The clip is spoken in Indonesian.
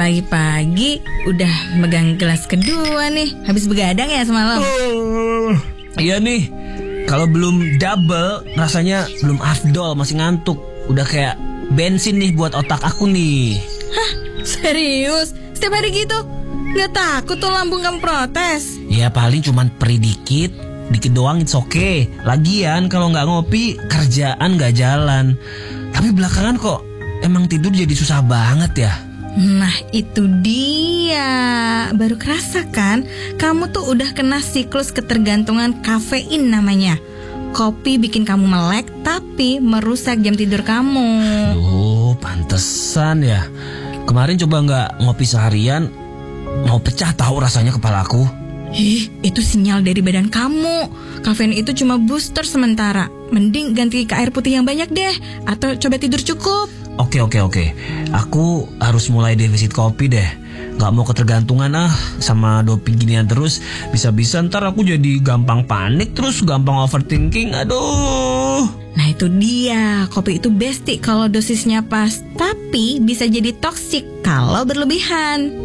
Pagi-pagi udah megang gelas kedua nih. Habis begadang ya semalam? Iya nih. Kalau belum double rasanya belum afdol, masih ngantuk. Udah kayak bensin nih buat otak aku nih. Hah? Serius? Setiap hari gitu? Gak takut tuh lambung kamu protes? Ya paling cuman perih dikit doang, it's okay. Lagian kalau gak ngopi kerjaan gak jalan. Tapi belakangan kok emang tidur jadi susah banget ya. Nah itu dia. Baru kerasa kan? Kamu tuh udah kena siklus ketergantungan kafein namanya. Kopi bikin kamu melek tapi merusak jam tidur kamu. Duh, pantesan ya. Kemarin coba gak ngopi seharian, mau pecah tahu rasanya kepalaku. Itu sinyal dari badan kamu. Kafein itu cuma booster sementara. Mending ganti ke air putih yang banyak deh. Atau coba tidur cukup. Oke. Aku harus mulai defisit kopi deh. Gak mau ketergantungan sama doping ginian terus. Bisa-bisa ntar aku jadi gampang panik, terus gampang overthinking. Aduh. Nah itu dia. Kopi itu besti kalau dosisnya pas. Tapi bisa jadi toksik kalau berlebihan.